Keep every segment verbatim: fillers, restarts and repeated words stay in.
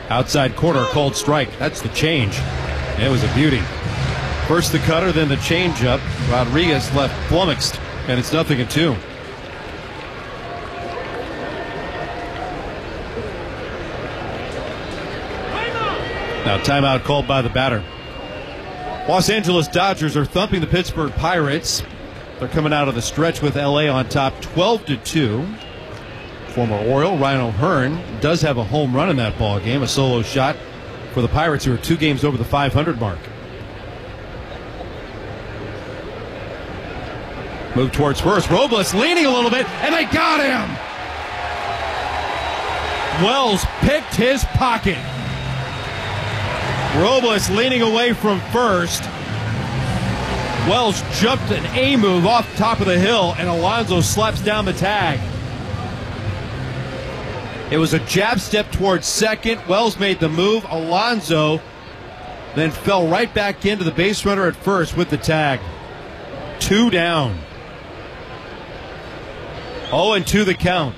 Outside corner, called strike. That's the change. It was a beauty. First the cutter, then the changeup. Rodriguez left flummoxed, and it's nothing and two. Now timeout called by the batter. Los Angeles Dodgers are thumping the Pittsburgh Pirates. They're coming out of the stretch with L A on top twelve to two. Former Oriole Ryan O'Hearn does have a home run in that ball game, a solo shot for the Pirates, who are two games over the five hundred mark. Move towards first. Robles leaning a little bit, and they got him. Wells picked his pocket. Robles leaning away from first. Wells jumped an A move off the top of the hill, and Alonso slaps down the tag. It was a jab step towards second. Wells made the move. Alonso then fell right back into the base runner at first with the tag. Two down. oh and two the count.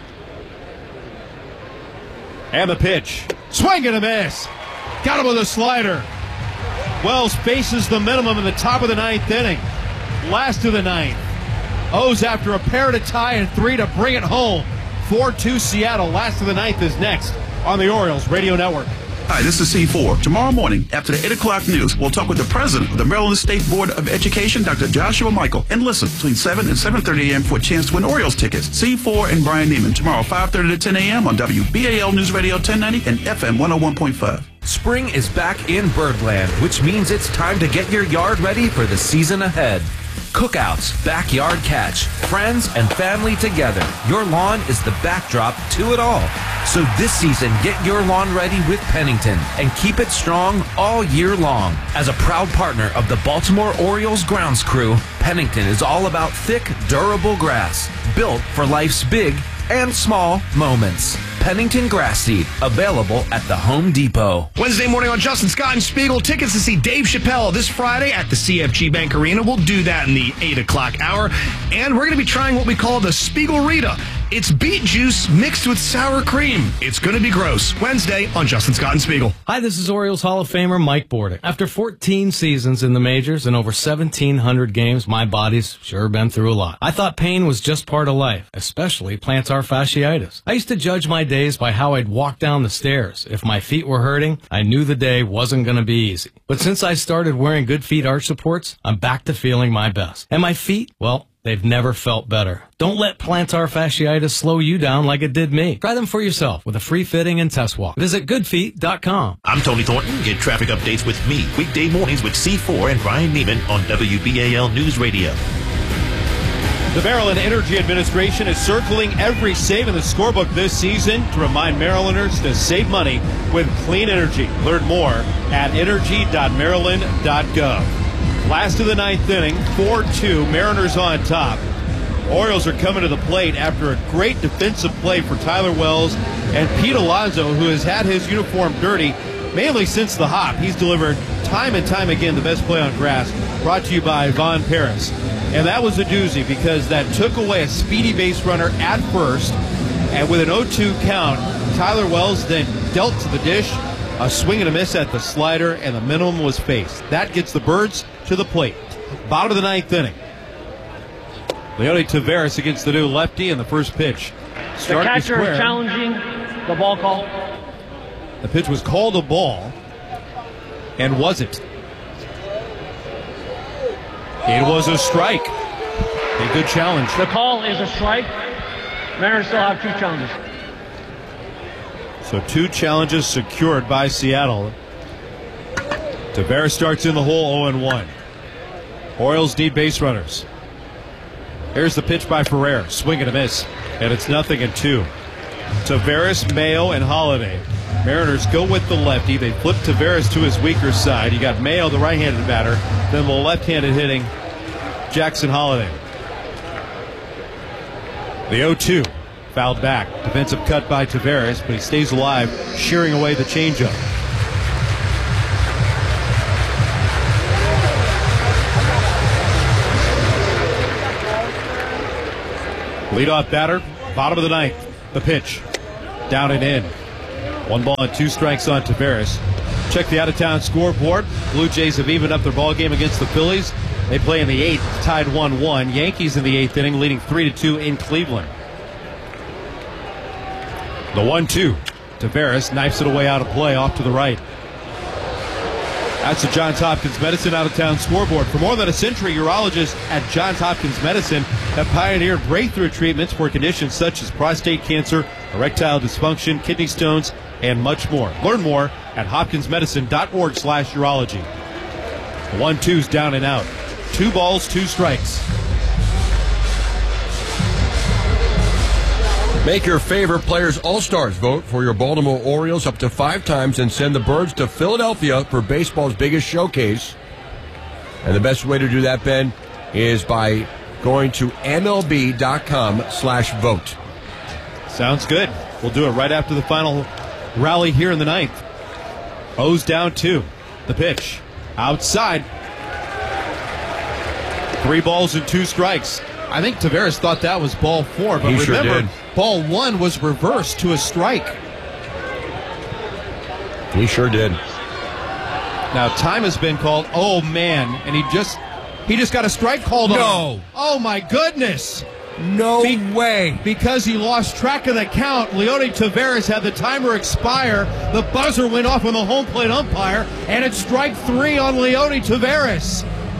And the pitch. Swing and a miss. Got him with a slider. Wells faces the minimum in the top of the ninth inning. Last of the ninth. O's after a pair to tie and three to bring it home. four two Seattle. Last of the ninth is next on the Orioles Radio Network. Hi, this is C four. Tomorrow morning, after the eight o'clock news, we'll talk with the president of the Maryland State Board of Education, Doctor Joshua Michael. And listen, between seven and seven thirty a.m. for a chance to win Orioles tickets. C four and Brian Neiman tomorrow, five thirty to ten a.m. on W B A L News Radio ten ninety and F M one oh one point five. Spring is back in Birdland, which means it's time to get your yard ready for the season ahead. Cookouts, backyard catch, friends and family together. Your lawn is the backdrop to it all. So this season, get your lawn ready with Pennington and keep it strong all year long. As a proud partner of the Baltimore Orioles grounds crew, Pennington is all about thick, durable grass, built for life's big and small moments. Pennington Grass Seed, available at the Home Depot. Wednesday morning on Justin Scott and Spiegel. Tickets to see Dave Chappelle this Friday at the C F G Bank Arena. We'll do that in the eight o'clock hour. And we're going to be trying what we call the Spiegel Rita. It's beet juice mixed with sour cream. It's going to be gross. Wednesday on Justin Scott and Spiegel. Hi, this is Orioles Hall of Famer Mike Bordick. After fourteen seasons in the majors and over seventeen hundred games, my body's sure been through a lot. I thought pain was just part of life, especially plantar fasciitis. I used to judge my days by how I'd walk down the stairs. If my feet were hurting, I knew the day wasn't going to be easy. But since I started wearing Good Feet arch supports, I'm back to feeling my best. And my feet, well, they've never felt better. Don't let plantar fasciitis slow you down like it did me. Try them for yourself with a free fitting and test walk. Visit good feet dot com. I'm Tony Thornton. Get traffic updates with me weekday mornings with C four and Brian Neiman on W B A L News Radio. The Maryland Energy Administration is circling every save in the scorebook this season to remind Marylanders to save money with clean energy. Learn more at energy dot maryland dot gov. Last of the ninth inning, four two, Mariners on top. Orioles are coming to the plate after a great defensive play for Tyler Wells and Pete Alonso, who has had his uniform dirty mainly since the hop. He's delivered time and time again the best play on grass, brought to you by Von Paris. And that was a doozy because that took away a speedy base runner at first. And with an oh two count, Tyler Wells then dealt to the dish, a swing and a miss at the slider, and the minimum was faced. That gets the Birds to the plate. Bottom of the ninth inning. Leody Taveras against the new lefty in the first pitch. The catcher is challenging the ball call. The pitch was called a ball, and was it? It was a strike. A good challenge. The call is a strike. Mariners still have two challenges. So two challenges secured by Seattle. Taveras starts in the hole oh and one. Orioles need base runners. Here's the pitch by Ferrer. Swing and a miss. And it's nothing and two. Taveras, Mayo, and Holiday. Mariners go with the lefty. They flip Taveras to his weaker side. You got Mayo, the right-handed batter. Then the left-handed hitting Jackson Holiday. The oh two. Fouled back. Defensive cut by Taveras, but he stays alive, shearing away the changeup. Leadoff batter, bottom of the ninth. The pitch. Down and in. One ball and two strikes on Taveras. Check the out-of-town scoreboard. Blue Jays have evened up their ball game against the Phillies. They play in the eighth, tied one one. Yankees in the eighth inning, leading three to two in Cleveland. The one two. Taveras knifes it away out of play, off to the right. That's the Johns Hopkins Medicine out-of-town scoreboard. For more than a century, urologists at Johns Hopkins Medicine have pioneered breakthrough treatments for conditions such as prostate cancer, erectile dysfunction, kidney stones, and much more. Learn more at hopkins medicine dot org slash urology. The one two's down and out. Two balls, two strikes. Make your favorite players all-stars. Vote for your Baltimore Orioles up to five times and send the Birds to Philadelphia for baseball's biggest showcase. And the best way to do that, Ben, is by going to M L B dot com slash vote. Sounds good. We'll do it right after the final rally here in the ninth. O's down two. The pitch. Outside. Three balls and two strikes. I think Taveras thought that was ball four, but he remember, sure did. Ball one was reversed to a strike. He sure did. Now time has been called. Oh man, and he just he just got a strike called on him. No. Oh my goodness. No Be- way. Because he lost track of the count, Leody Taveras had the timer expire. The buzzer went off on the home plate umpire, and it's strike three on Leody Taveras.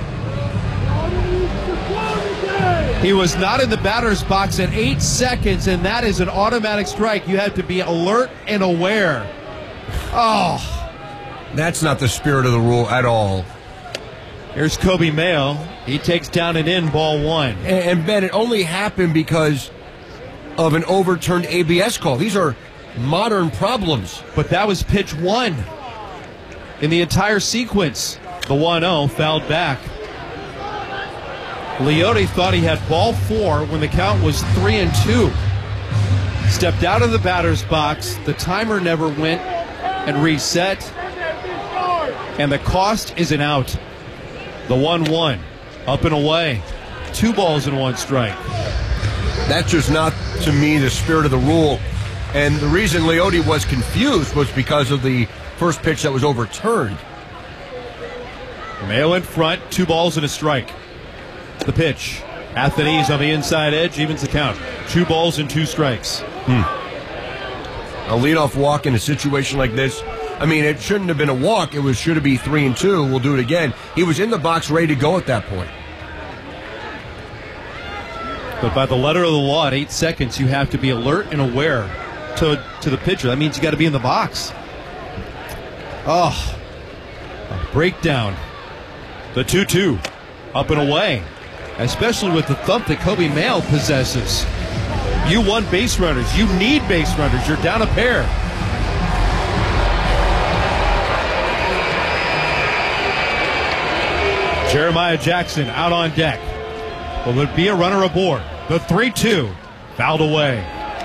He was not in the batter's box at eight seconds, and that is an automatic strike. You have to be alert and aware. Oh. That's not the spirit of the rule at all. Here's Kobe Mayo. He takes down and in ball one. And, and Ben, it only happened because of an overturned A B S call. These are modern problems. But that was pitch one in the entire sequence. The one oh fouled back. Leody thought he had ball four when the count was three and two. Stepped out of the batter's box. The timer never went and reset. And the cost is an out. The one one. Up and away. Two balls and one strike. That's just not, to me, the spirit of the rule. And the reason Leody was confused was because of the first pitch that was overturned. Mayo in front. Two balls and a strike. The pitch. Athanaze on the inside edge, evens the count. Two balls and two strikes. Hmm. A leadoff walk in a situation like this, I mean, it shouldn't have been a walk. It was should have been three and two. We'll do it again. He was in the box ready to go at that point. But by the letter of the law, at eight seconds, you have to be alert and aware to, to the pitcher. That means you got to be in the box. Oh, a breakdown. The two two. Up and away. Especially with the thump that Kobe Mayo possesses. You want base runners. You need base runners. You're down a pair. Jeremiah Jackson out on deck. Will there be a runner aboard? The three two. Fouled away.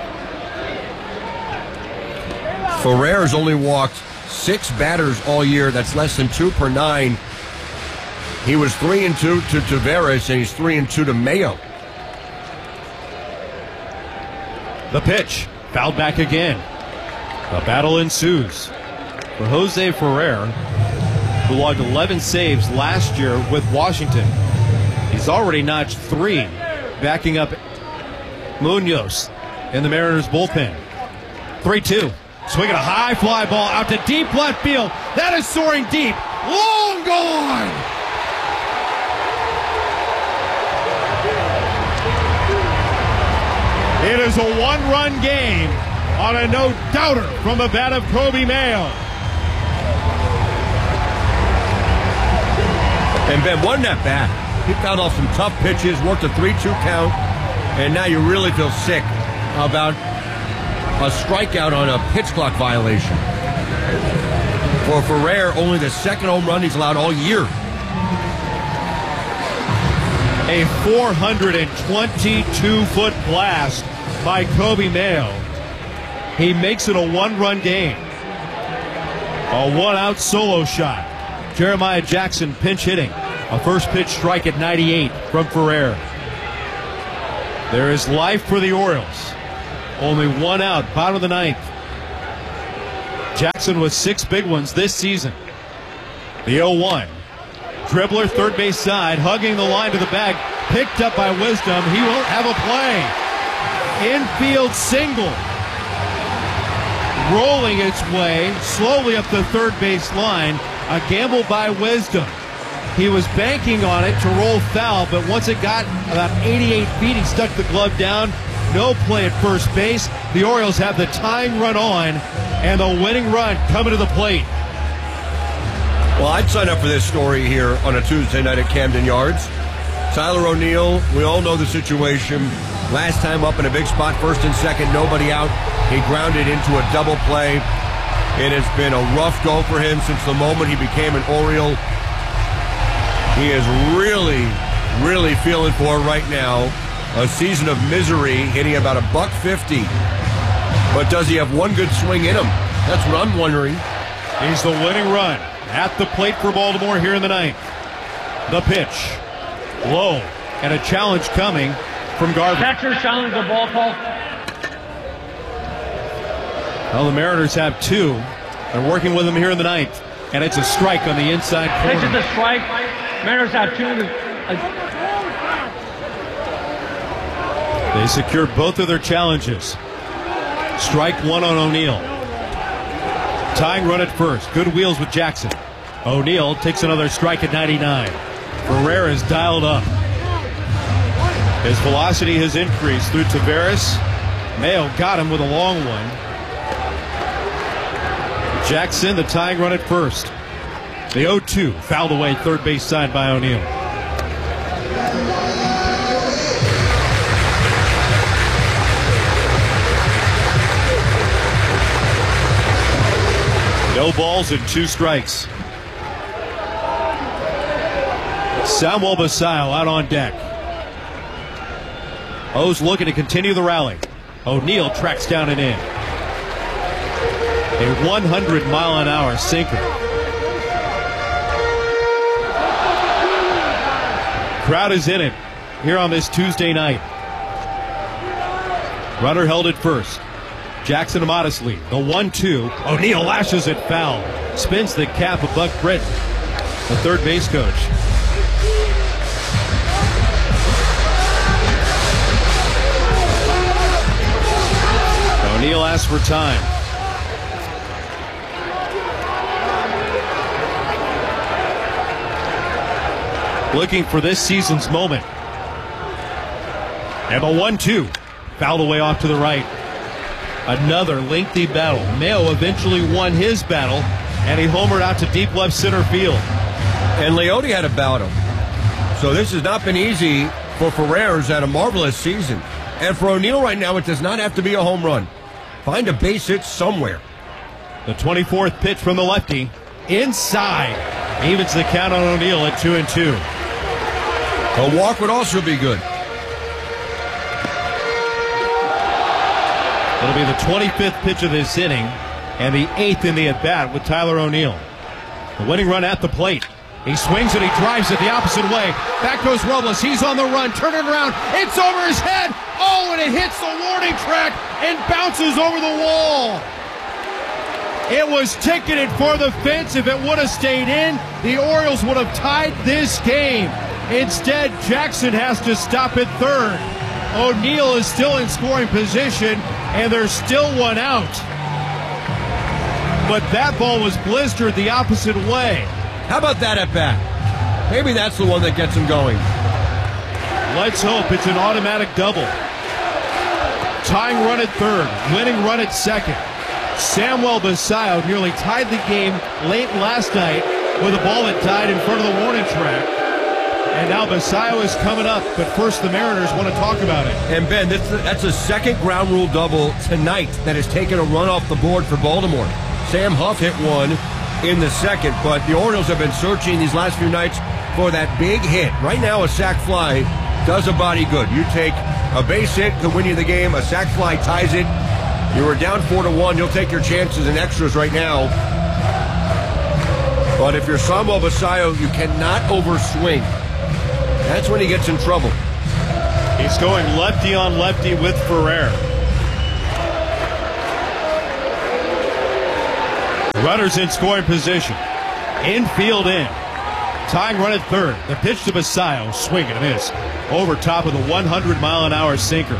Ferrer's only walked six batters all year. That's less than two per nine. He was three and two to Taveras, and he's three and two to Mayo. The pitch. Fouled back again. The battle ensues. For Jose Ferrer, who logged eleven saves last year with Washington. He's already notched three, backing up Munoz in the Mariners bullpen. three two. Swinging a high fly ball out to deep left field. That is soaring deep. Long gone. It is a one-run game on a no-doubter from the bat of Kobe Mayo. And Ben, wasn't that bad? He fouled off some tough pitches, worked a three two count, and now you really feel sick about a strikeout on a pitch clock violation. For Ferrer, only the second home run he's allowed all year. A four hundred twenty-two foot blast by Kobe Mayo. He makes it a one-run game. A one-out solo shot. Jeremiah Jackson pinch hitting. A first pitch strike at ninety-eight from Ferrer. There is life for the Orioles. Only one out, bottom of the ninth. Jackson with six big ones this season. The oh one. Dribbler, third base side, hugging the line to the bag. Picked up by Wisdom. He won't have a play. Infield single. Rolling its way slowly up the third base line. A gamble by Wisdom. He was banking on it to roll foul, but once it got about eighty-eight feet, he stuck the glove down. No play at first base. The Orioles have the tying run on, and the winning run coming to the plate. Well, I'd sign up for this story here on a Tuesday night at Camden Yards. Tyler O'Neill, we all know the situation. Last time up in a big spot, first and second, nobody out. He grounded into a double play. It has been a rough go for him since the moment he became an Oriole. He is really, really feeling for it right now. A season of misery, hitting about a buck fifty. But does he have one good swing in him? That's what I'm wondering. He's the winning run at the plate for Baltimore here in the ninth. The pitch. Low. And a challenge coming from Garvin. Catcher challenge the ball call. Well, the Mariners have two. They're working with him here in the ninth. And it's a strike on the inside corner. This is the strike. Mariners have two. They secured both of their challenges. Strike one on O'Neill. Tying run at first. Good wheels with Jackson. O'Neill takes another strike at ninety-nine. Ferreira's dialed up. His velocity has increased through Taveras. Mayo got him with a long one. Jackson, the tying run at first. The oh two fouled away third base side by O'Neill. No balls and two strikes. Samuel Basallo out on deck. O's looking to continue the rally. O'Neill tracks down and in. A one hundred mile an hour sinker. Crowd is in it here on this Tuesday night. Runner held at first. Jackson modestly. The one two. O'Neill lashes it foul. Spins the cap of Buck Britton, the third base coach. O'Neill asks for time. Looking for this season's moment. And a one two. Fouled away off to the right. Another lengthy battle. Mayo eventually won his battle, and he homered out to deep left center field. And Leote had a battle. So this has not been easy for Ferrer, who's had a marvelous season. And for O'Neill right now, it does not have to be a home run. Find a base hit somewhere. The twenty-fourth pitch from the lefty. Inside. Evens the count on O'Neill at two and two. A walk would also be good. It'll be the twenty-fifth pitch of this inning and the eighth in the at-bat with Tyler O'Neill. The winning run at the plate. He swings and he drives it the opposite way. Back goes Robles. He's on the run. Turning around. It's over his head. Oh, and it hits the warning track and bounces over the wall. It was ticketed for the fence. If it would have stayed in, the Orioles would have tied this game. Instead, Jackson has to stop at third. O'Neill is still in scoring position, and there's still one out. But that ball was blistered the opposite way. How about that at bat? Maybe that's the one that gets him going. Let's hope it's an automatic double. Tying run at third, winning run at second. Samuel Basallo nearly tied the game late last night with a ball that died in front of the warning track. And now Basallo is coming up, but first the Mariners want to talk about it. And Ben, that's, that's a second ground rule double tonight that has taken a run off the board for Baltimore. Sam Huff hit one in the second, but the Orioles have been searching these last few nights for that big hit. Right now, a sac fly does a body good. You take a base hit to win you the game, a sac fly ties it. You were down four to one. You'll take your chances and extras right now. But if you're Samuel Basallo, you cannot overswing. That's when he gets in trouble. He's going lefty on lefty with Ferrer. Runners in scoring position. Infield in. Tying run at third. The pitch to Basayo. Swing and a miss. Over top of the one hundred mile an hour sinker.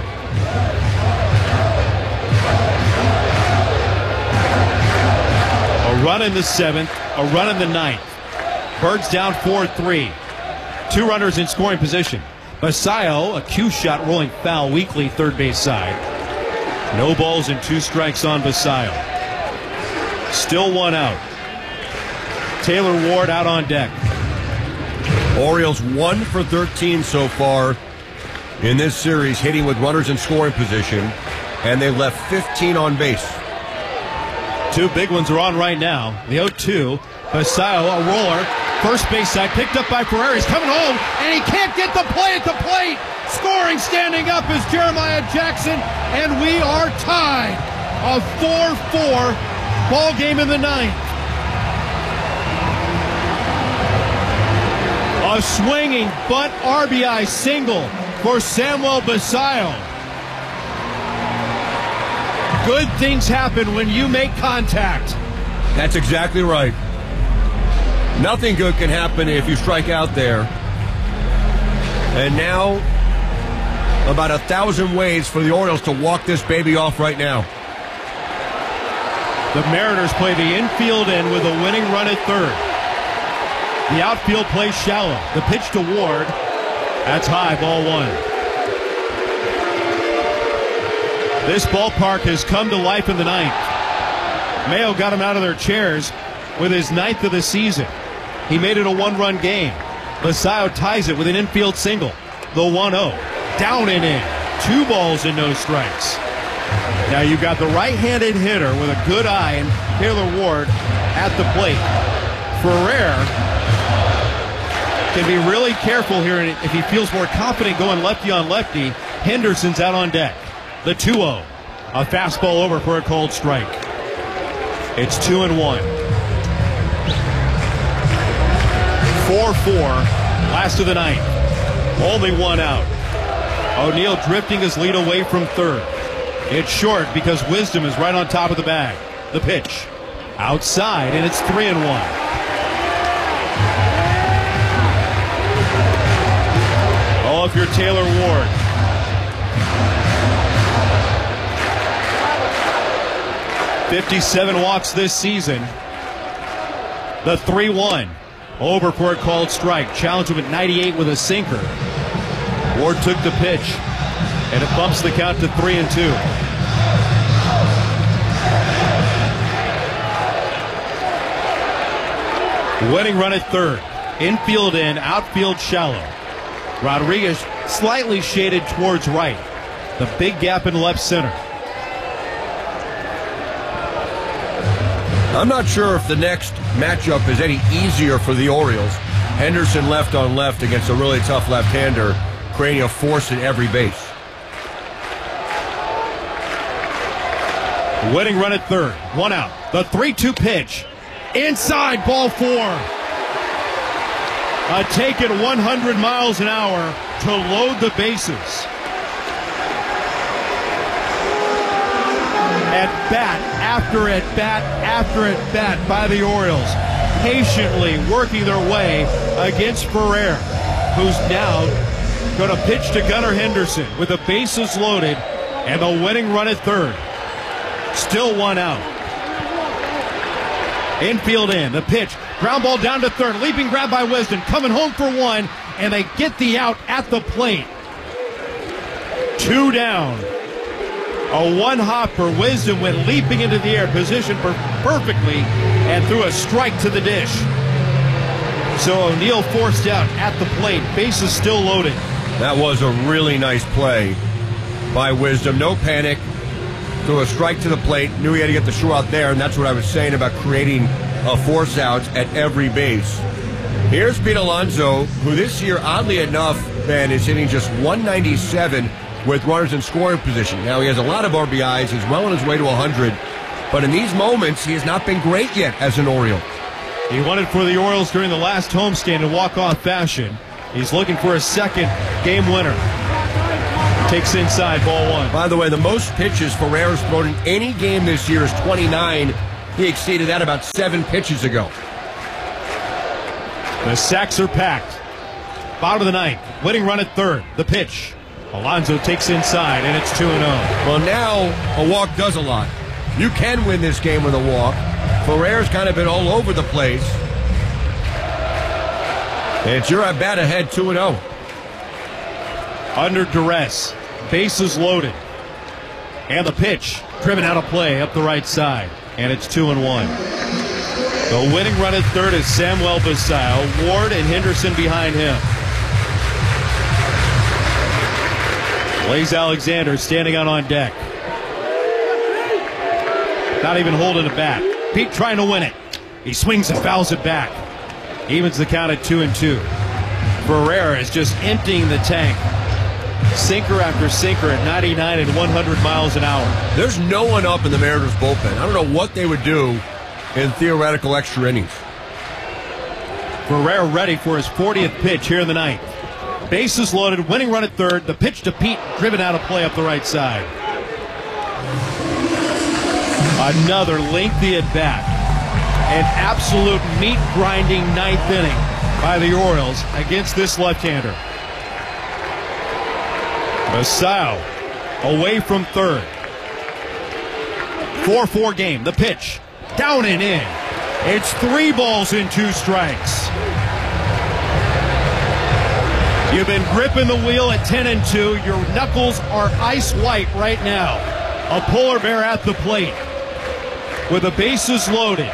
A run in the seventh. A run in the ninth. Birds down four three. Two runners in scoring position. Basayo, a cue shot rolling foul weakly third base side. No balls and two strikes on Basayo. Still one out. Taylor Ward out on deck. Orioles one for thirteen so far in this series, hitting with runners in scoring position, and they left fifteen on base. Two big ones are on right now. The oh two, Basayo, a roller. First base side, picked up by Ferrer. He's coming home, and he can't get the play at the plate. Scoring, standing up is Jeremiah Jackson, and we are tied. A four four ball game in the ninth. A swinging butt R B I single for Samuel Basayo. Good things happen when you make contact. That's exactly right. Nothing good can happen if you strike out there. And now, about a thousand ways for the Orioles to walk this baby off right now. The Mariners play the infield in with a winning run at third. The outfield plays shallow. The pitch to Ward. That's high, ball one. This ballpark has come to life in the ninth. Mayo got them out of their chairs with his ninth of the season. He made it a one-run game. Basayo ties it with an infield single. The one oh. Down and in. Two balls and no strikes. Now you've got the right-handed hitter with a good eye and Taylor Ward at the plate. Ferrer can be really careful here, and if he feels more confident going lefty on lefty, Henderson's out on deck. The two oh. A fastball over for a called strike. It's two and one. four four, last of the ninth. Only one out. O'Neill drifting his lead away from third. It's short because Wisdom is right on top of the bag. The pitch. Outside, and it's three and one. Oh, if you're Taylor Ward. fifty-seven walks this season. The three one. Over for a called strike. Challenged him at ninety-eight with a sinker. Ward took the pitch, and it bumps the count to three and two. Winning run at third. Infield in, outfield shallow. Rodriguez slightly shaded towards right. The big gap in left center. I'm not sure if the next matchup is any easier for the Orioles. Henderson left on left against a really tough left-hander, creating a force at every base. Winning run at third. One out. The three two pitch. Inside, ball four. A take at one hundred miles an hour to load the bases. At bat after at bat after at bat by the Orioles, patiently working their way against Ferrer, who's now going to pitch to Gunnar Henderson with the bases loaded and the winning run at third. Still one out. Infield in, the pitch, ground ball down to third, leaping grab by Wisdom, coming home for one, and they get the out at the plate. Two down. A one-hopper. Wisdom went leaping into the air, positioned per- perfectly, and threw a strike to the dish. So O'Neill forced out at the plate. Bases still loaded. That was a really nice play by Wisdom. No panic. Threw a strike to the plate. Knew he had to get the shoe out there, and that's what I was saying about creating a force out at every base. Here's Pete Alonso, who this year, oddly enough, Ben, is hitting just one ninety-seven with runners in scoring position. Now, he has a lot of R B Is. He's well on his way to one hundred. But in these moments, he has not been great yet as an Oriole. He won it for the Orioles during the last homestand in walk-off fashion. He's looking for a second game winner. Takes inside, ball one. By the way, the most pitches Ferrer's thrown in any game this year is twenty-nine. He exceeded that about seven pitches ago. The sacks are packed. Bottom of the ninth. Winning run at third. The pitch. Alonso takes inside, and it's two and oh. Well, now a walk does a lot. You can win this game with a walk. Ferrer's kind of been all over the place. And it's your at bat ahead, two and oh. Under duress. Bases loaded. And the pitch. Driven out of play up the right side. And it's two and one. The winning run at third is Samuel Basallo. Ward and Henderson behind him. Blaze Alexander standing out on deck. Not even holding a bat. Pete trying to win it. He swings and fouls it back. Evens the count at two and two. Ferrer is just emptying the tank. Sinker after sinker at ninety-nine and one hundred miles an hour. There's no one up in the Mariners bullpen. I don't know what they would do in theoretical extra innings. Ferrer ready for his fortieth pitch here in the ninth. Bases loaded, winning run at third. The pitch to Pete, driven out of play up the right side. Another lengthy at bat. An absolute meat-grinding ninth inning by the Orioles against this left-hander. Basallo away from third. four four game. The pitch. Down and in. It's three balls and two strikes. You've been gripping the wheel at ten and two. Your knuckles are ice white right now. A polar bear at the plate with the bases loaded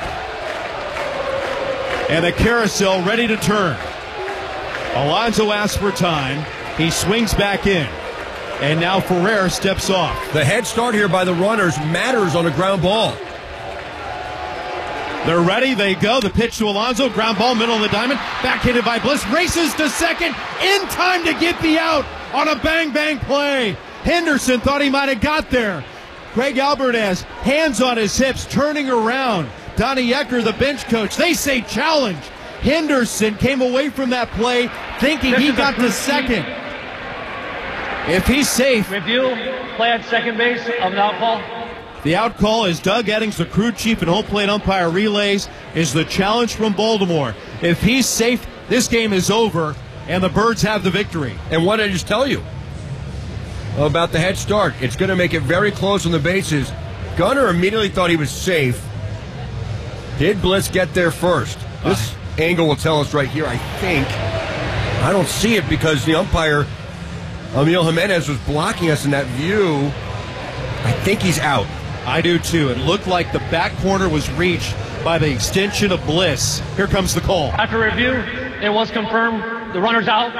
and a carousel ready to turn. Alonso asks for time. He swings back in. And now Ferrer steps off. The head start here by the runners matters on a ground ball. They're ready. They go. The pitch to Alonso. Ground ball, middle of the diamond. Backhanded by Bliss. Races to second. In time to get the out on a bang-bang play. Henderson thought he might have got there. Greg Albert has hands on his hips, turning around. Donnie Ecker, the bench coach, they say challenge. Henderson came away from that play thinking he got to second. If he's safe. Review, play at second base of an out call. The out call is Doug Eddings, the crew chief and home plate umpire relays, is the challenge from Baltimore. If he's safe, this game is over, and the Birds have the victory. And what did I just tell you about the head start? It's going to make it very close on the bases. Gunnar immediately thought he was safe. Did Bliss get there first? This uh, angle will tell us right here, I think. I don't see it because the umpire, Emil Jimenez, was blocking us in that view. I think he's out. I do too. It looked like the back corner was reached by the extension of Bliss. Here comes the call. After review, it was confirmed the runner's out.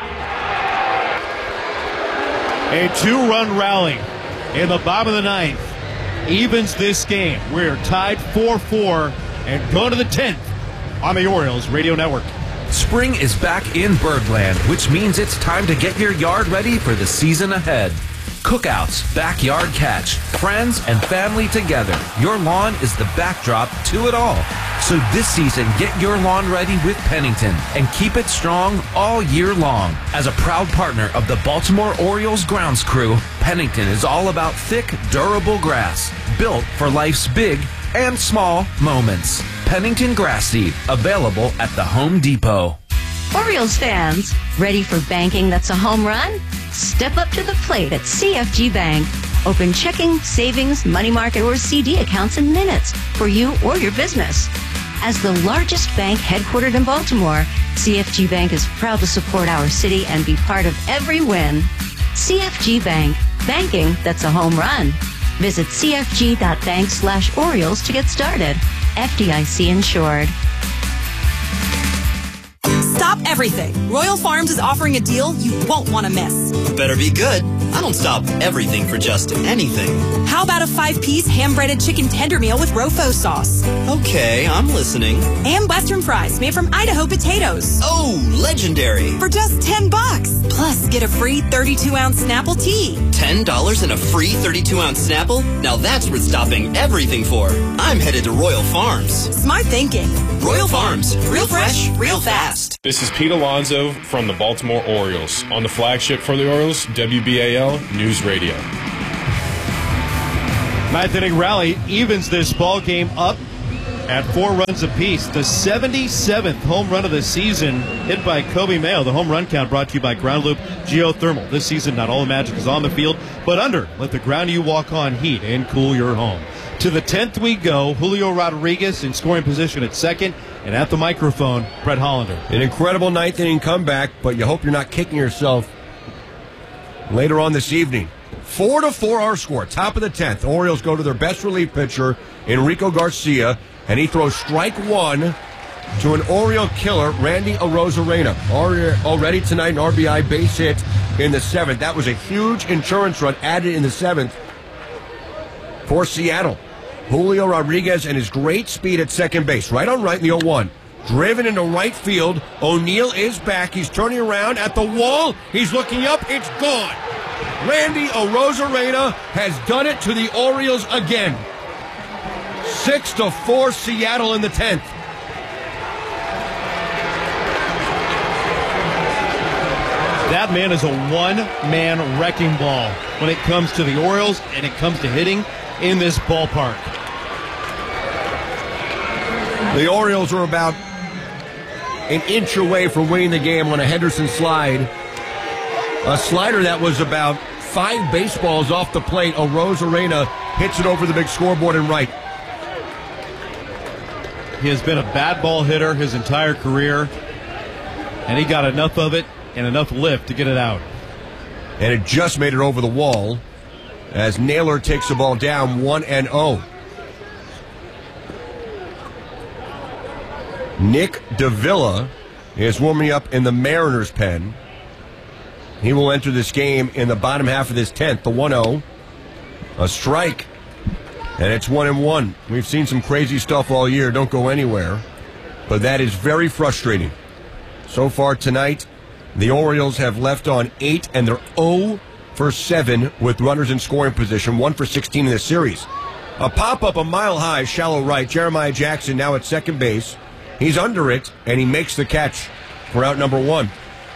A two-run rally in the bottom of the ninth evens this game. We're tied four four and going to the tenth on the Orioles Radio Network. Spring is back in Birdland, which means it's time to get your yard ready for the season ahead. Cookouts, backyard catch, friends and family together. Your lawn is the backdrop to it all. So this season, get your lawn ready with Pennington and keep it strong all year long. As a proud partner of the Baltimore Orioles grounds crew, Pennington is all about thick, durable grass, built for life's big and small moments. Pennington Grass Seed, available at the Home Depot. Orioles fans, ready for banking that's a home run? Step up to the plate at C F G Bank. Open checking, savings, money market, or C D accounts in minutes for you or your business. As the largest bank headquartered in Baltimore, C F G Bank is proud to support our city and be part of every win. C F G Bank, banking that's a home run. Visit cfg.bank slash Orioles to get started. F D I C insured. Stop everything. Royal Farms is offering a deal you won't want to miss. Better be good. I don't stop everything for just anything. How about a five-piece ham-breaded chicken tender meal with Rofo sauce? Okay, I'm listening. And Western fries made from Idaho potatoes. Oh, legendary. For just ten bucks. Plus, get a free thirty-two ounce Snapple tea. ten dollars and a free thirty-two ounce Snapple? Now that's worth stopping everything for. I'm headed to Royal Farms. Smart thinking. Royal Farms. Real fresh, real fast. This is Pete Alonso from the Baltimore Orioles on the flagship for the Orioles, W B A L News Radio. Ninth inning rally evens this ball game up at four runs apiece. The seventy-seventh home run of the season hit by Kobe Mayo. The home run count brought to you by Ground Loop Geothermal. This season, not all the magic is on the field, but under. Let the ground you walk on heat and cool your home. To the tenth we go. Julio Rodriguez in scoring position at second. And at the microphone, Brett Hollander. An incredible ninth inning comeback, but you hope you're not kicking yourself later on this evening. Four to four our score. Top of the tenth. Orioles go to their best relief pitcher, Enrico Garcia, and he throws strike one to an Oriole killer, Randy Arozarena. Already tonight, an R B I base hit in the seventh. That was a huge insurance run added in the seventh for Seattle. Julio Rodriguez and his great speed at second base. Right on right in the oh one. Driven into right field. O'Neill is back. He's turning around at the wall. He's looking up. It's gone. Randy Arozarena has done it to the Orioles again. Six to four Seattle in the tenth. That man is a one-man wrecking ball when it comes to the Orioles and it comes to hitting in this ballpark. The Orioles are about an inch away from winning the game on a Henderson slide. A slider that was about five baseballs off the plate. Arozarena hits it over the big scoreboard and right. He has been a bad ball hitter his entire career, and he got enough of it and enough lift to get it out. And it just made it over the wall as Naylor takes the ball down one and oh. Nick Davila is warming up in the Mariners' pen. He will enter this game in the bottom half of this tenth, the one oh. A strike, and it's one and one. We've seen some crazy stuff all year. Don't go anywhere. But that is very frustrating. So far tonight, the Orioles have left on eight, and they're oh for seven with runners in scoring position, one for sixteen in the series. A pop-up a mile high, shallow right. Jeremiah Jackson now at second base. He's under it, and he makes the catch for out number one.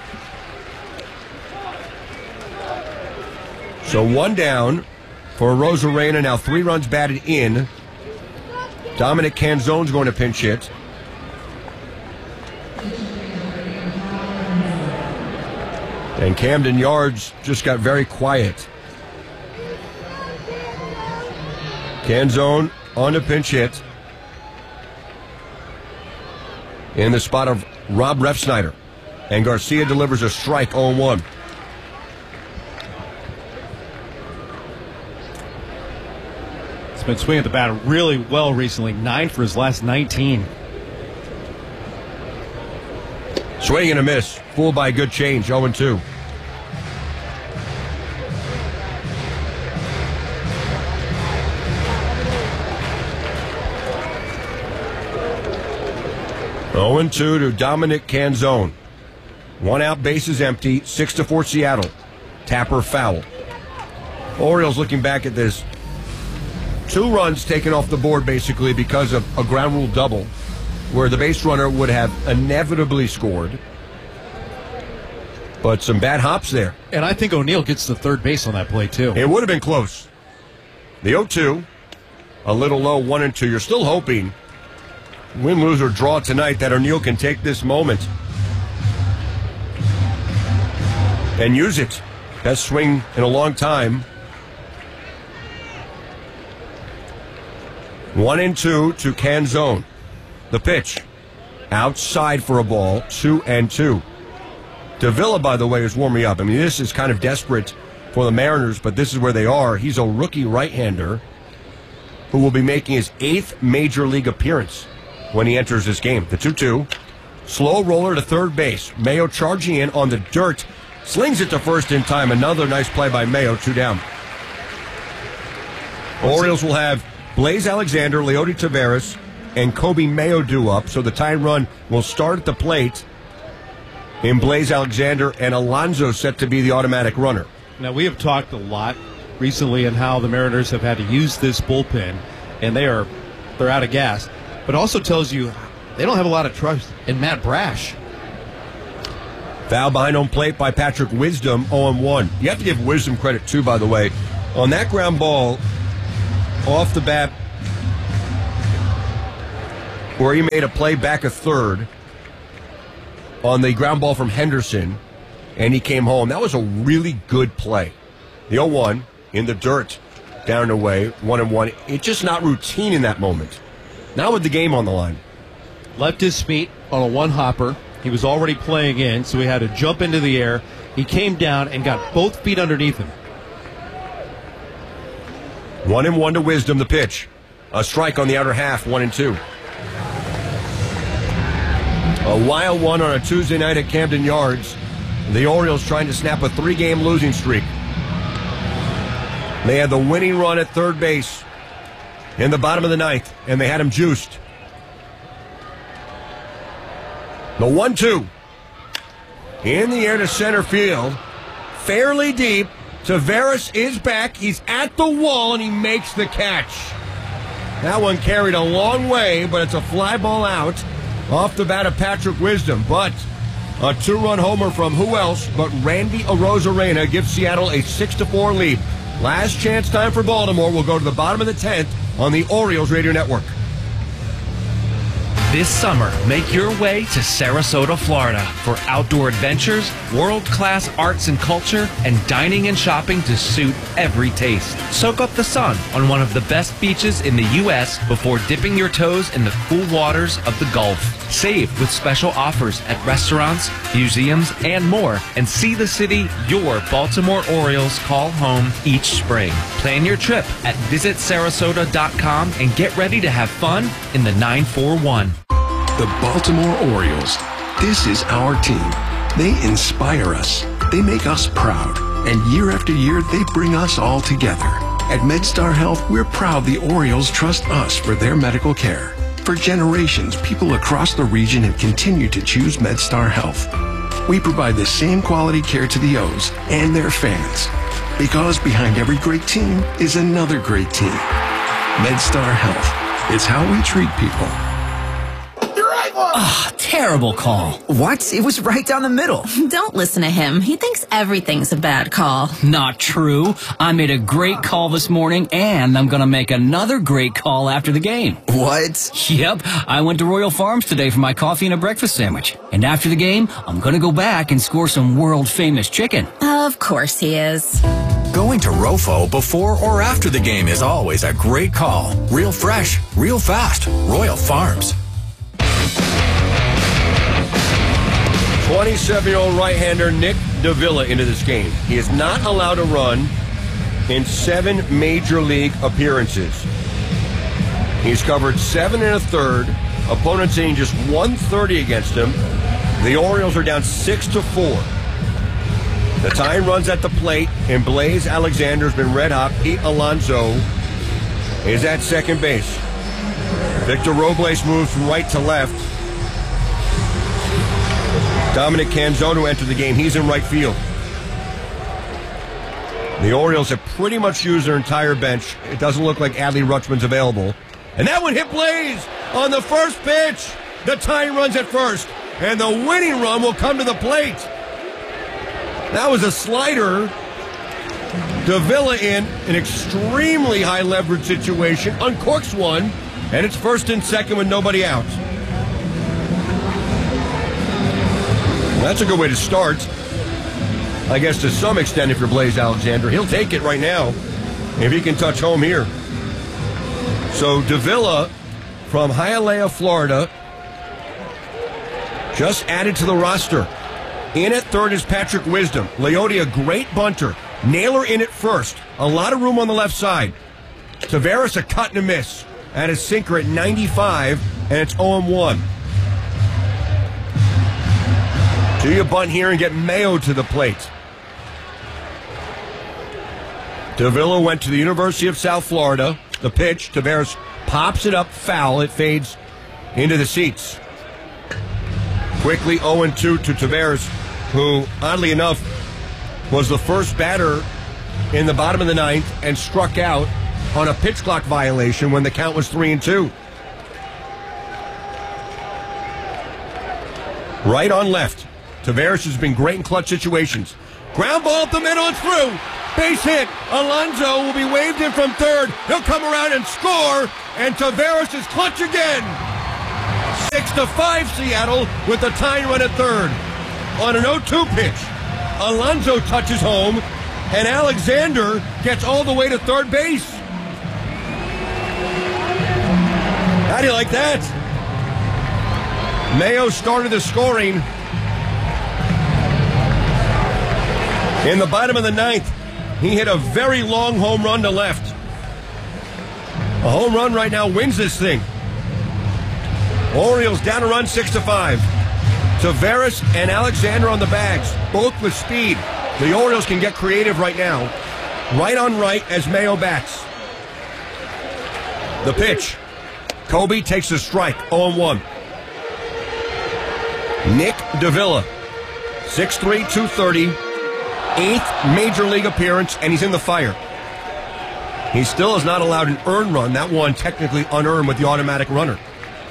So one down for Arozarena. Now three runs batted in. Dominic Canzone's going to pinch hit. And Camden Yards just got very quiet. Canzone on to pinch hit. In the spot of Rob Refsnyder. And Garcia delivers a strike, oh one. He's been swinging the bat really well recently. Nine for his last nineteen. Swing and a miss. Fooled by a good change, oh and two. oh and two to Dominic Canzone. One out, bases empty, six to four Seattle. Tapper foul. Orioles looking back at this. Two runs taken off the board basically because of a ground rule double where the base runner would have inevitably scored. But some bad hops there. And I think O'Neill gets the third base on that play too. It would have been close. The oh two, a little low, one and two. You're still hoping, win, lose, or draw tonight, that O'Neill can take this moment and use it. Best swing in a long time. One and two to Canzone. The pitch. Outside for a ball. Two and two. Davila, by the way, is warming up. I mean, this is kind of desperate for the Mariners, but this is where they are. He's a rookie right-hander who will be making his eighth major league appearance when he enters this game. The two two. Slow roller to third base. Mayo charging in on the dirt. Slings it to first in time. Another nice play by Mayo. Two down. Orioles will have Blaze Alexander, Leody Taveras, and Kobe Mayo due up. So the tying run will start at the plate in Blaze Alexander, and Alonso set to be the automatic runner. Now, we have talked a lot recently on how the Mariners have had to use this bullpen, and they are they're out of gas. But it also tells you they don't have a lot of trust in Matt Brash. Foul behind home plate by Patrick Wisdom, oh and one. You have to give Wisdom credit, too, by the way. On that ground ball, off the bat, where he made a play back a third on the ground ball from Henderson, and he came home. That was a really good play. The oh one in the dirt, down and away, one and one. It's just not routine in that moment. Not with the game on the line. Left his feet on a one-hopper. He was already playing in, so he had to jump into the air. He came down and got both feet underneath him. One and one to Wisdom, the pitch. A strike on the outer half, one and two. A wild one on a Tuesday night at Camden Yards. The Orioles trying to snap a three-game losing streak. They had the winning run at third base in the bottom of the ninth, and they had him juiced. The one two. In the air to center field. Fairly deep. Taveras is back. He's at the wall, and he makes the catch. That one carried a long way, but it's a fly ball out off the bat of Patrick Wisdom. But a two-run homer from who else but Randy Arozarena gives Seattle a six to four lead. Last chance time for Baltimore. We'll go to the bottom of the tenth on the Orioles Radio Network. This summer, make your way to Sarasota, Florida for outdoor adventures, world-class arts and culture, and dining and shopping to suit every taste. Soak up the sun on one of the best beaches in the U S before dipping your toes in the cool waters of the Gulf. Save with special offers at restaurants, museums, and more, and see the city your Baltimore Orioles call home each spring. Plan your trip at visit sarasota dot com and get ready to have fun in the nine four one. The Baltimore Orioles. This is our team. They inspire us. They make us proud. And year after year, they bring us all together. At MedStar Health, we're proud the Orioles trust us for their medical care. For generations, people across the region have continued to choose MedStar Health. We provide the same quality care to the O's and their fans. Because behind every great team is another great team. MedStar Health. It's how we treat people. Ah, terrible call. What? It was right down the middle. Don't listen to him. He thinks everything's a bad call. Not true. I made a great call this morning, and I'm going to make another great call after the game. What? Yep. I went to Royal Farms today for my coffee and a breakfast sandwich. And after the game, I'm going to go back and score some world-famous chicken. Of course he is. Going to Rofo before or after the game is always a great call. Real fresh, real fast. Royal Farms. twenty-seven-year-old right-hander Nick Davila into this game. He is not allowed to run in seven major league appearances. He's covered seven and a third. Opponents hitting just one thirty against him. The Orioles are down six to four. The tying runs at the plate, and Blaze Alexander's been red hot. Pete Alonso is at second base. Victor Robles moves from right to left. Dominic Canzone entered the game. He's in right field. The Orioles have pretty much used their entire bench. It doesn't look like Adley Rutschman's available. And that one hit Blaze on the first pitch. The tying runs at first. And the winning run will come to the plate. That was a slider. Davila in an extremely high leverage situation. Uncorks one. And it's first and second with nobody out. That's a good way to start. I guess to some extent, if you're Blaze Alexander, he'll take it right now if he can touch home here. So Davila from Hialeah, Florida, just added to the roster. In at third is Patrick Wisdom. Leote, a great bunter. Naylor in at first. A lot of room on the left side. Taveras, a cut and a miss. At a sinker at ninety-five, and it's oh and one. Do you bunt here and get Mayo to the plate? Davila went to the University of South Florida. The pitch, Taveras pops it up, foul. It fades into the seats. Quickly oh and two to Taveras, who, oddly enough, was the first batter in the bottom of the ninth and struck out on a pitch clock violation when the count was three and two. Right on left. Taveras has been great in clutch situations. Ground ball up the middle and through. Base hit. Alonso will be waved in from third. He'll come around and score. And Taveras is clutch again. to five, Seattle with the tying run at third. On an oh two pitch, Alonso touches home, and Alexander gets all the way to third base. How do you like that? Mayo started the scoring in the bottom of the ninth. He hit a very long home run to left. A home run right now wins this thing. Orioles down a run, six to five. Taveras and Alexander on the bags, both with speed. The Orioles can get creative right now. Right on right as Mayo bats. The pitch. Kobe takes a strike, oh one. Nick Davila, six three, two thirty, eighth major league appearance, and he's in the fire. He still has not allowed an earned run. That one technically unearned with the automatic runner.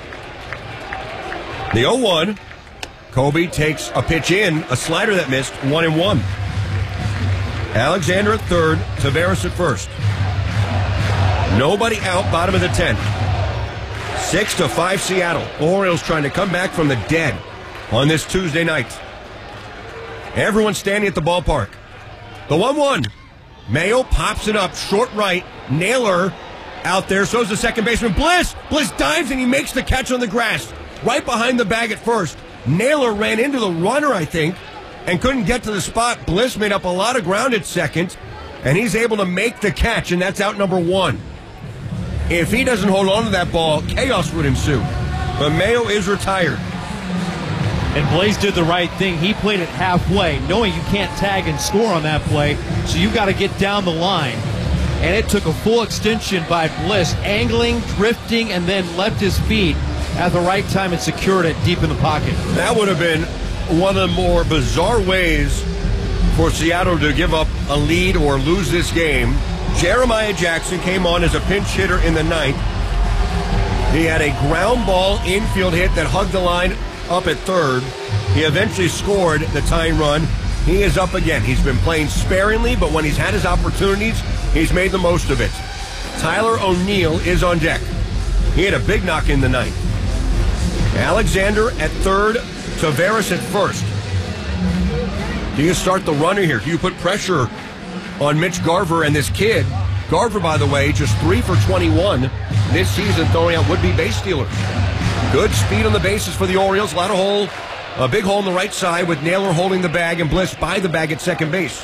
The oh one. Kobe takes a pitch in, a slider that missed, one and one. Alexander at third, Taveras at first. Nobody out, bottom of the tenth. Six to five Seattle. Orioles trying to come back from the dead on this Tuesday night. Everyone standing at the ballpark. The one one. Mayo pops it up, short right. Naylor out there, so's the second baseman. Bliss! Bliss dives and he makes the catch on the grass. Right behind the bag at first. Naylor ran into the runner, I think, and couldn't get to the spot. Bliss made up a lot of ground at second, and he's able to make the catch, and that's out number one. If he doesn't hold on to that ball, chaos would ensue. But Mayo is retired. And Blaze did the right thing. He played it halfway, knowing you can't tag and score on that play, so you got to get down the line. And it took a full extension by Bliss, angling, drifting, and then left his feet at the right time and secured it deep in the pocket. That would have been one of the more bizarre ways for Seattle to give up a lead or lose this game. Jeremiah Jackson came on as a pinch hitter in the ninth. He had a ground ball infield hit that hugged the line up at third. He eventually scored the tying run. He is up again. He's been playing sparingly, but when he's had his opportunities, he's made the most of it. Tyler O'Neill is on deck. He had a big knock in the ninth. Alexander at third, Taveras at first. Do you start the runner here? Do you put pressure on Mitch Garver and this kid? Garver, by the way, just three for twenty-one this season, throwing out would-be base stealers. Good speed on the bases for the Orioles. A lot of hole, a big hole on the right side with Naylor holding the bag and Bliss by the bag at second base.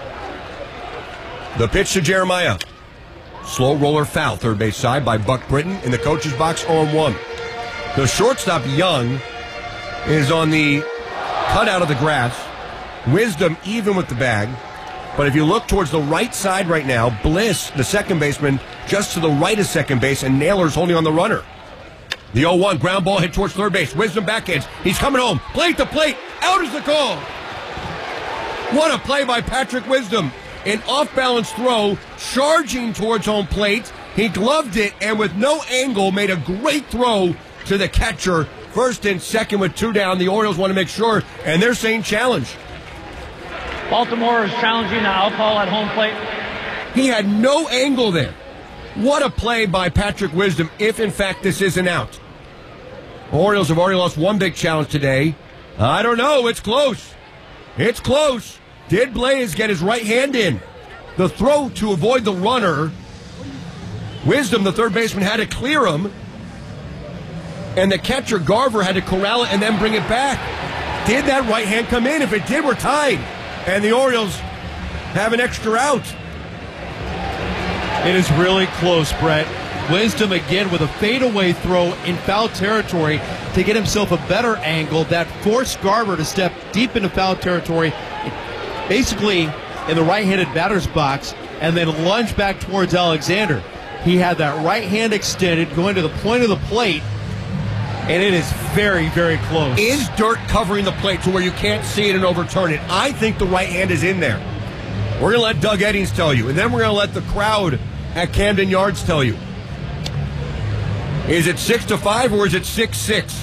The pitch to Jeremiah. Slow roller foul, third base side by Buck Britton in the coach's box, oh one. The shortstop, Young, is on the cutout of the grass. Wisdom even with the bag. But if you look towards the right side right now, Bliss, the second baseman, just to the right of second base, and Naylor's holding on the runner. The oh one, ground ball hit towards third base. Wisdom backhands. He's coming home. Plate to plate. Out is the call. What a play by Patrick Wisdom. An off-balance throw, charging towards home plate. He gloved it, and with no angle, made a great throw to the catcher. First and second with two down. The Orioles want to make sure, and they're saying challenge. Baltimore is challenging the out call at home plate. He had no angle there. What a play by Patrick Wisdom, if in fact this is an out. Orioles have already lost one big challenge today. I don't know. It's close. It's close. Did Blaze get his right hand in? The throw to avoid the runner. Wisdom, the third baseman, had to clear him. And the catcher, Garver, had to corral it and then bring it back. Did that right hand come in? If it did, we're tied. And the Orioles have an extra out. It is really close, Brett. Wisdom again with a fadeaway throw in foul territory to get himself a better angle that forced Garver to step deep into foul territory, basically in the right-handed batter's box, and then lunge back towards Alexander. He had that right hand extended going to the point of the plate, and it is very, very close. Is dirt covering the plate to where you can't see it and overturn it? I think the right hand is in there. We're going to let Doug Eddings tell you, and then we're going to let the crowd at Camden Yards tell you. Is it six to five or is it six six?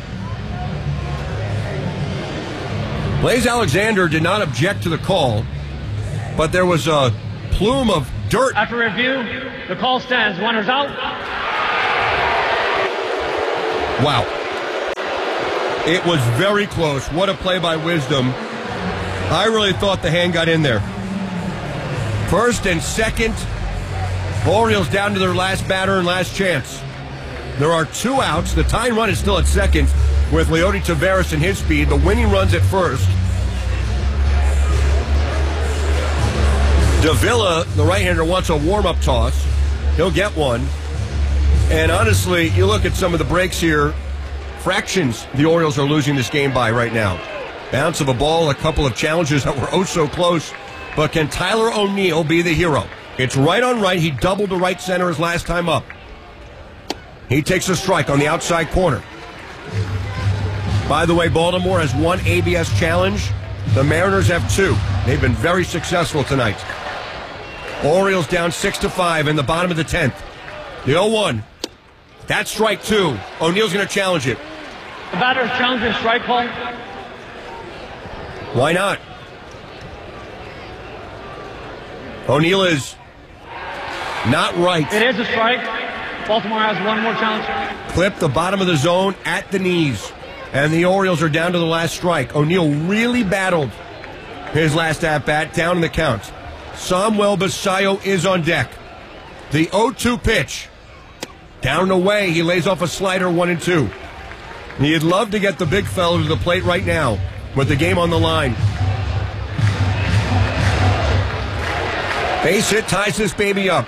Blaze Alexander did not object to the call, but there was a plume of dirt. After review, the call stands. Runners out. Wow. It was very close. What a play by Wisdom. I really thought the hand got in there. First and second, Orioles down to their last batter and last chance. There are two outs. The tying run is still at second with Leody Taveras and his speed. The winning run's at first. Davila, the right-hander, wants a warm-up toss. He'll get one. And honestly, you look at some of the breaks here, fractions the Orioles are losing this game by right now. Bounce of a ball, a couple of challenges that were oh so close. But can Tyler O'Neill be the hero? It's right on right. He doubled to right center his last time up. He takes a strike on the outside corner. By the way, Baltimore has one A B S challenge. The Mariners have two. They've been very successful tonight. Orioles down six to five in the bottom of the tenth. The oh one. That's strike two. O'Neill's going to challenge it. The batter is challenging strike call. Why not? O'Neill is not right. It is a strike. Baltimore has one more challenge. Clip the bottom of the zone at the knees. And the Orioles are down to the last strike. O'Neill really battled his last at-bat down in the count. Samuel Basayo is on deck. The oh two pitch. Down and away. He lays off a slider, one and two. He'd love to get the big fellow to the plate right now with the game on the line. Base hit ties this baby up.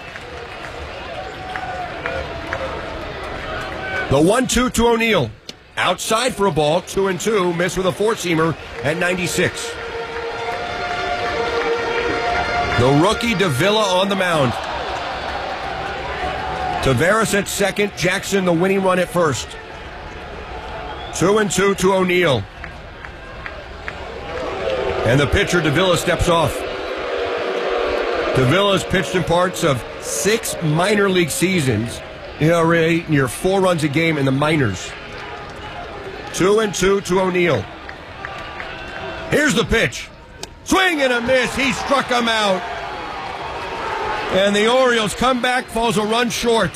The one two to O'Neill. Outside for a ball, two and two. Missed with a four-seamer at ninety-six. The rookie Davila on the mound. Taveras at second. Jackson the winning run at first. Two and two to O'Neill. And the pitcher Davila steps off. Davila's pitched in parts of six minor league seasons. E R A near four runs a game in the minors. Two and two to O'Neill. Here's the pitch. Swing and a miss. He struck him out. And the Orioles come back, falls a run short.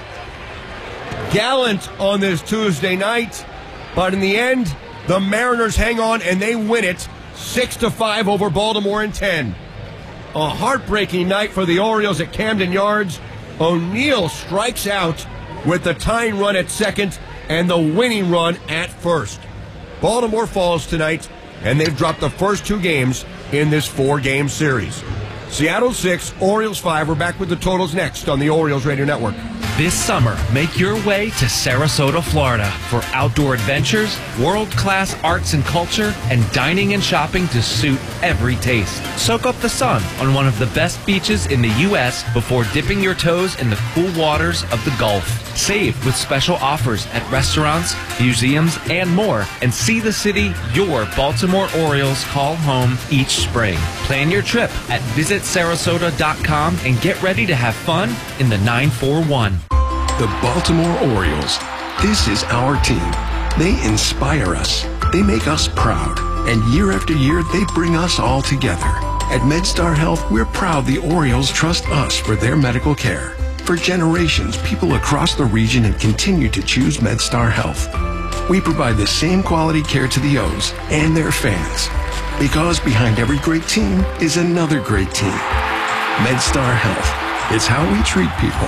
Gallant on this Tuesday night. But in the end, the Mariners hang on and they win it six to five over Baltimore in ten. A heartbreaking night for the Orioles at Camden Yards. O'Neill strikes out with the tying run at second and the winning run at first. Baltimore falls tonight, and they've dropped the first two games in this four-game series. Seattle six, Orioles five. We're back with the totals next on the Orioles Radio Network. This summer, make your way to Sarasota, Florida for outdoor adventures, world-class arts and culture, and dining and shopping to suit every taste. Soak up the sun on one of the best beaches in the U S before dipping your toes in the cool waters of the Gulf. Save with special offers at restaurants, museums, and more, and see the city your Baltimore Orioles call home each spring. Plan your trip at visit sarasota dot com and get ready to have fun in the nine four one. The Baltimore Orioles. This is our team. They inspire us. They make us proud. And year after year, they bring us all together. At MedStar Health, we're proud the Orioles trust us for their medical care. For generations, people across the region have continued to choose MedStar Health. We provide the same quality care to the O's and their fans. Because behind every great team is another great team. MedStar Health. It's how we treat people.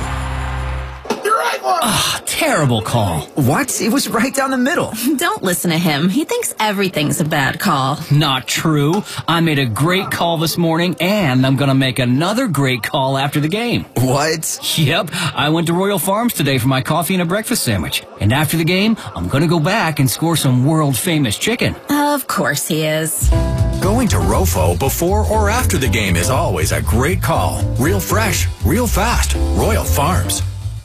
Ah, terrible call. What? It was right down the middle. Don't listen to him. He thinks everything's a bad call. Not true. I made a great call this morning, and I'm going to make another great call after the game. What? Yep. I went to Royal Farms today for my coffee and a breakfast sandwich. And after the game, I'm going to go back and score some world-famous chicken. Of course he is. Going to Rofo before or after the game is always a great call. Real fresh, real fast. Royal Farms.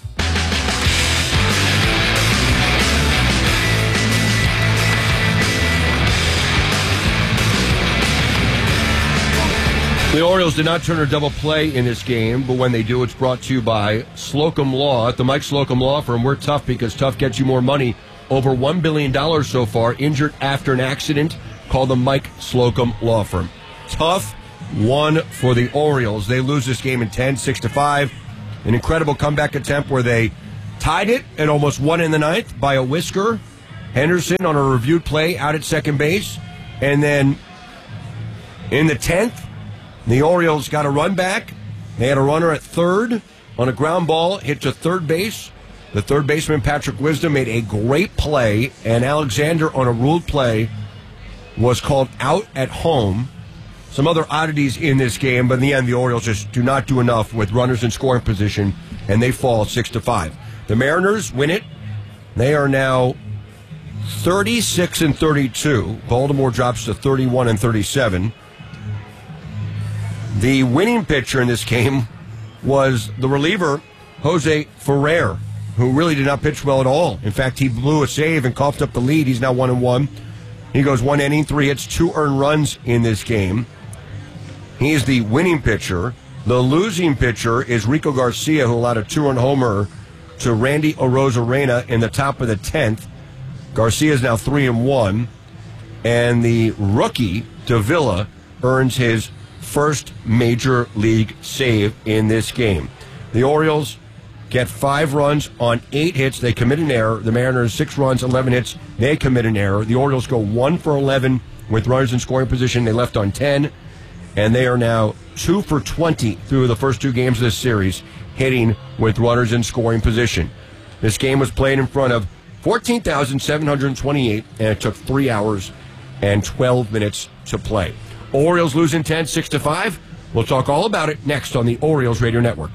The Orioles did not turn a double play in this game, but when they do, it's brought to you by Slocum Law. At the Mike Slocum Law Firm, we're tough because tough gets you more money. Over one billion dollars so far, injured after an accident. Call the Mike Slocum Law Firm. Tough one for the Orioles. They lose this game in ten, six to five. An incredible comeback attempt where they tied it and almost won in the ninth by a whisker. Henderson on a reviewed play out at second base. And then in the tenth, the Orioles got a run back. They had a runner at third on a ground ball, hit to third base. The third baseman, Patrick Wisdom, made a great play, and Alexander on a ruled play was called out at home. Some other oddities in this game, but in the end, the Orioles just do not do enough with runners in scoring position, and they fall six to five. The Mariners win it. They are now thirty-six and thirty-two. Baltimore drops to thirty-one and thirty-seven. The winning pitcher in this game was the reliever, Jose Ferrer, who really did not pitch well at all. In fact, he blew a save and coughed up the lead. He's now one and one. He goes one inning, three hits, two earned runs in this game. He is the winning pitcher. The losing pitcher is Rico Garcia, who allowed a two-run homer to Randy Arozarena in the top of the tenth. Garcia is now three and one, and the rookie Davila earns his first major league save in this game. The Orioles get five runs on eight hits. They commit an error. The Mariners, six runs, eleven hits. They commit an error. The Orioles go one for eleven with runners in scoring position. They left on ten, and they are now two for twenty through the first two games of this series, hitting with runners in scoring position. This game was played in front of fourteen thousand seven hundred twenty-eight, and it took three hours and twelve minutes to play. Orioles losing ten, six to five. We'll talk all about it next on the Orioles Radio Network.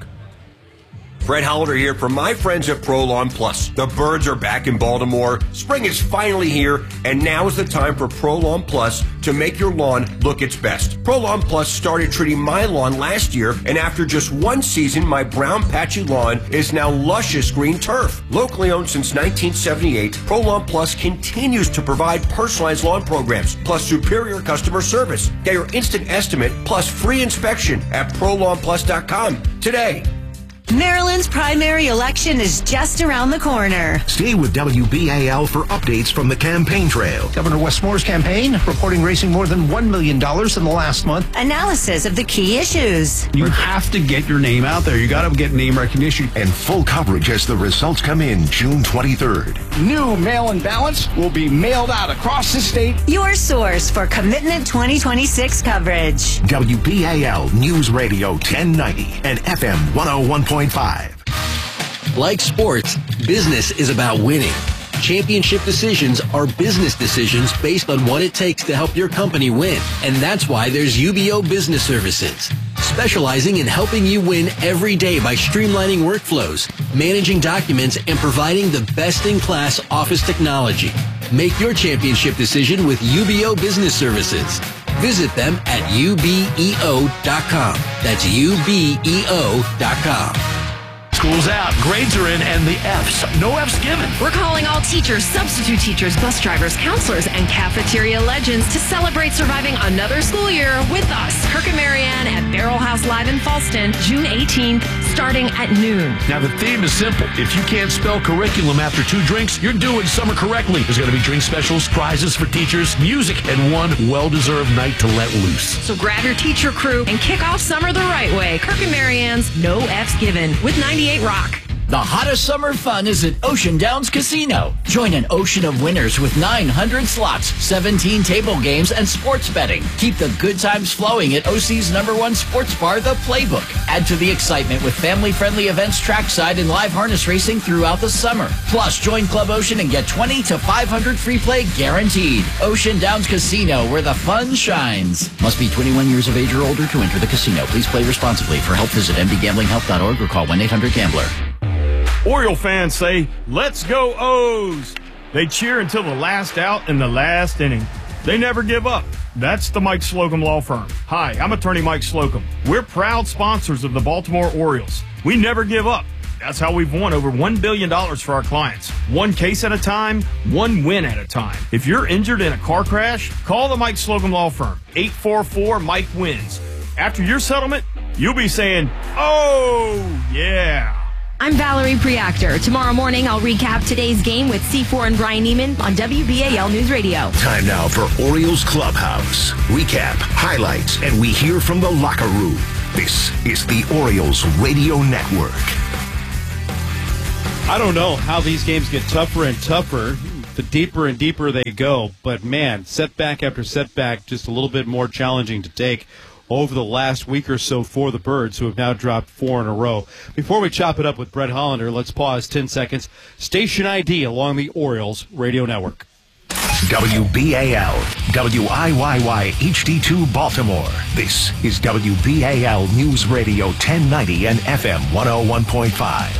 Fred Hollander here from my friends at Pro Lawn Plus. The birds are back in Baltimore. Spring is finally here, and now is the time for Pro Lawn Plus to make your lawn look its best. Pro Lawn Plus started treating my lawn last year, and after just one season, my brown patchy lawn is now luscious green turf. Locally owned since nineteen seventy-eight, Pro Lawn Plus continues to provide personalized lawn programs, plus superior customer service. Get your instant estimate, plus free inspection at pro lawn plus dot com today. Maryland's primary election is just around the corner. Stay with W B A L for updates from the campaign trail. Governor Wes Moore's campaign reporting raising more than one million dollars in the last month. Analysis of the key issues. You have to get your name out there. You got to get name recognition. And full coverage as the results come in June twenty-third. New mail-in ballots will be mailed out across the state. Your source for Commitment twenty twenty-six coverage. W B A L News Radio ten ninety and F M one oh one point five. Like sports, business is about winning. Championship decisions are business decisions based on what it takes to help your company win. And that's why there's U B O Business Services, specializing in helping you win every day by streamlining workflows, managing documents, and providing the best-in-class office technology. Make your championship decision with U B O Business Services. Visit them at U B E O dot com. That's U B E O dot com. School's out, grades are in, and the F's. No F's given. We're calling all teachers, substitute teachers, bus drivers, counselors, and cafeteria legends to celebrate surviving another school year with us. Kirk and Marianne at Barrel House Live in Falston, June eighteenth, starting at noon. Now, the theme is simple. If you can't spell curriculum after two drinks, you're doing summer correctly. There's going to be drink specials, prizes for teachers, music, and one well-deserved night to let loose. So grab your teacher crew and kick off summer the right way. Kirk and Marianne's No F's Given with ninety-eight Rock. The hottest summer fun is at Ocean Downs Casino. Join an ocean of winners with nine hundred slots, seventeen table games, and sports betting. Keep the good times flowing at O C's number one sports bar, The Playbook. Add to the excitement with family-friendly events trackside and live harness racing throughout the summer. Plus, join Club Ocean and get twenty to five hundred free play guaranteed. Ocean Downs Casino, where the fun shines. Must be twenty-one years of age or older to enter the casino. Please play responsibly. For help, visit m d gambling help dot org or call one eight hundred gambler. Oriole fans say, "Let's go O's." They cheer until the last out in the last inning. They never give up. That's the Mike Slocum Law Firm. Hi, I'm attorney Mike Slocum. We're proud sponsors of the Baltimore Orioles. We never give up. That's how we've won over one billion dollars for our clients. One case at a time, one win at a time. If you're injured in a car crash, call the Mike Slocum Law Firm. eight four four Mike wins. After your settlement, you'll be saying, "Oh, yeah." I'm Valerie Preactor. Tomorrow morning, I'll recap today's game with C four and Brian Neiman on W B A L News Radio. Time now for Orioles Clubhouse. Recap, highlights, and we hear from the locker room. This is the Orioles Radio Network. I don't know how these games get tougher and tougher. the deeper and deeper they go. But, man, setback after setback, just a little bit more challenging to take over the last week or so for the Birds, who have now dropped four in a row. Before we chop it up with Brett Hollander, let's pause ten seconds. Station I D along the Orioles Radio Network. W B A L, W I Y Y H D two Baltimore. This is W B A L News Radio ten ninety and F M one oh one point five.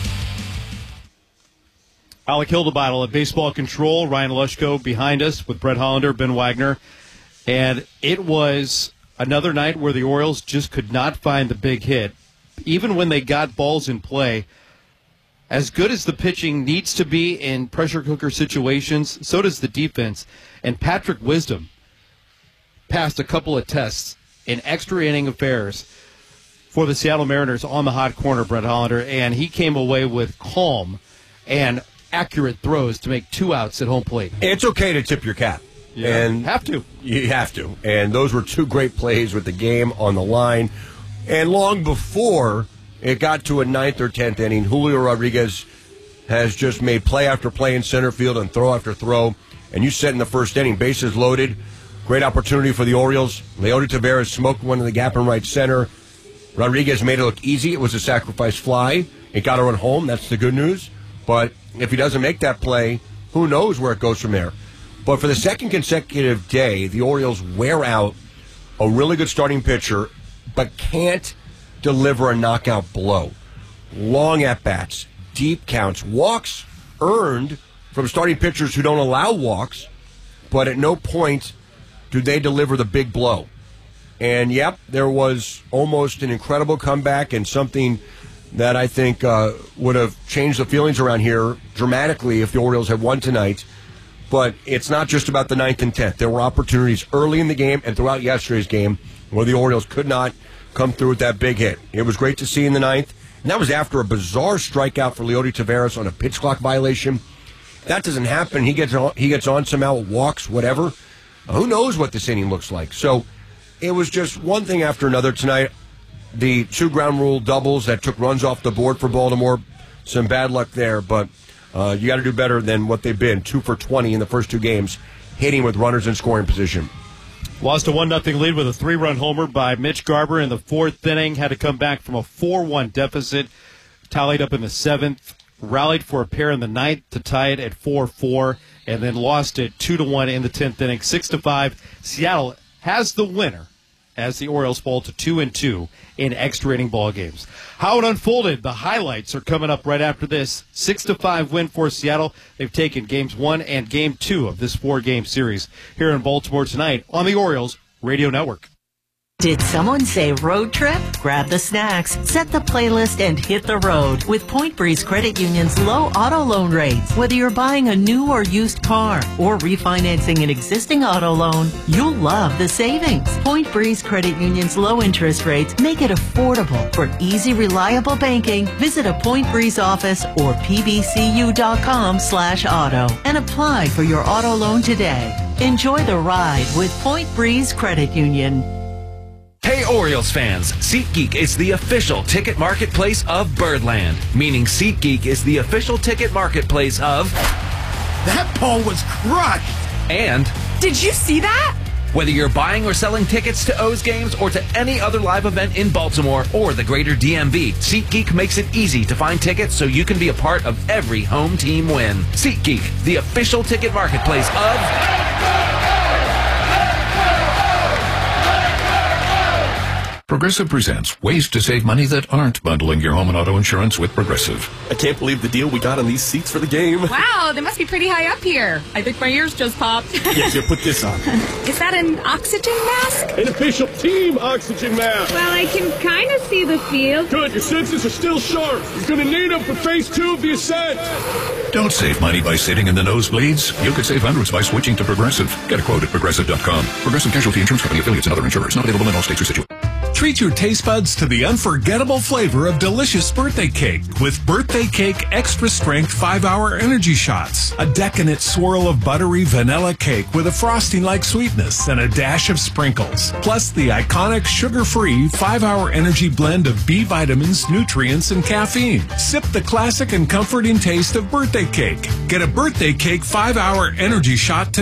Alec Hildebottle at Baseball Control, Ryan Lushko behind us with Brett Hollander, Ben Wagner. And it was another night where the Orioles just could not find the big hit. Even when they got balls in play, as good as the pitching needs to be in pressure cooker situations, so does the defense. And Patrick Wisdom passed a couple of tests in extra inning affairs for the Seattle Mariners on the hot corner, Brett Hollander, and he came away with calm and accurate throws to make two outs at home plate. It's okay to tip your cap. Yeah, and have to. You have to. And those were two great plays with the game on the line. And long before it got to a ninth or tenth inning, Julio Rodriguez has just made play after play in center field and throw after throw. And you said in the first inning, bases loaded, great opportunity for the Orioles. Leody Taveras smoked one in the gap in right center. Rodriguez made it look easy. It was a sacrifice fly. It got a run home. That's the good news. But if he doesn't make that play, who knows where it goes from there. But for the second consecutive day, the Orioles wear out a really good starting pitcher, but can't deliver a knockout blow. Long at-bats, deep counts, walks earned from starting pitchers who don't allow walks, but at no point do they deliver the big blow. And, yep, there was almost an incredible comeback and something that I think uh, would have changed the feelings around here dramatically if the Orioles had won tonight. But it's not just about the ninth and tenth. There were opportunities early in the game and throughout yesterday's game where the Orioles could not come through with that big hit. It was great to see in the ninth. And that was after a bizarre strikeout for Leody Taveras on a pitch clock violation. That doesn't happen. He gets on, he gets on somehow, walks, whatever. Who knows what this inning looks like? So it was just one thing after another tonight. The two ground rule doubles that took runs off the board for Baltimore, some bad luck there, but uh, you got to do better than what they've been. Two for twenty in the first two games, hitting with runners in scoring position. Lost a one nothing lead with a three-run homer by Mitch Garber in the fourth inning. Had to come back from a four one deficit. Tallied up in the seventh. Rallied for a pair in the ninth to tie it at four four. And then lost it two to one in the tenth inning. six to five. Seattle has the winner as the Orioles fall to two and two in extra inning ball games. How it unfolded, the highlights are coming up right after this. six to five win for Seattle. They've taken games one and game two of this four-game series here in Baltimore tonight on the Orioles Radio Network. Did someone say road trip? Grab the snacks, set the playlist, and hit the road with Point Breeze Credit Union's low auto loan rates. Whether you're buying a new or used car or refinancing an existing auto loan, you'll love the savings. Point Breeze Credit Union's low interest rates make it affordable. For easy, reliable banking, visit a Point Breeze office or pbcu.com slash auto and apply for your auto loan today. Enjoy the ride with Point Breeze Credit Union. Hey Orioles fans, SeatGeek is the official ticket marketplace of Birdland, meaning SeatGeek is the official ticket marketplace of... That ball was crushed! And... Did you see that? Whether you're buying or selling tickets to O's games or to any other live event in Baltimore or the greater D M V, SeatGeek makes it easy to find tickets so you can be a part of every home team win. SeatGeek, the official ticket marketplace of... Progressive presents ways to save money that aren't bundling your home and auto insurance with Progressive. I can't believe the deal we got on these seats for the game. Wow, they must be pretty high up here. I think my ears just popped. Yes, you put this on. Is that an oxygen mask? An official team oxygen mask. Well, I can kind of see the field. Good, your senses are still sharp. You're going to need them for phase two of the ascent. Don't save money by sitting in the nosebleeds. You could save hundreds by switching to Progressive. Get a quote at progressive dot com. Progressive Casualty Insurance Company affiliates and other insurers. Not available in all states or situations. Treat your taste buds to the unforgettable flavor of delicious birthday cake with Birthday Cake Extra Strength five hour Energy Shots. A decadent swirl of buttery vanilla cake with a frosting-like sweetness and a dash of sprinkles. Plus the iconic sugar-free five hour energy blend of B vitamins, nutrients, and caffeine. Sip the classic and comforting taste of birthday cake. Get a Birthday Cake five hour Energy Shot today.